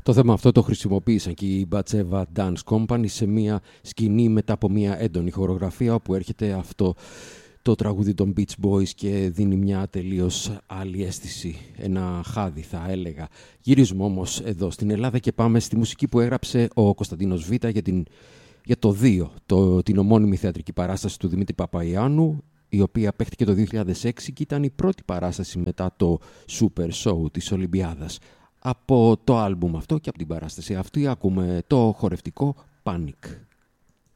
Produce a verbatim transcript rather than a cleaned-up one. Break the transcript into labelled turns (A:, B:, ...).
A: Το θέμα αυτό το χρησιμοποίησαν και η Batsheva Dance Company σε μια σκηνή μετά από μια έντονη χορογραφία, όπου έρχεται αυτό το τραγούδι των Beach Boys και δίνει μια τελείως άλλη αίσθηση, ένα χάδι θα έλεγα. Γυρίζουμε όμως εδώ στην Ελλάδα και πάμε στη μουσική που έγραψε ο Κωνσταντίνος Β για, την, για το δύο, το, την ομώνυμη θεατρική παράσταση του Δημήτρη Παπαϊάννου, η οποία παίχτηκε το δύο χιλιάδες έξι και ήταν η πρώτη παράσταση μετά το Super Show της Ολυμπιάδας. Από το άλμπουμ αυτό και από την παράσταση αυτή ακούμε το χορευτικό Panic.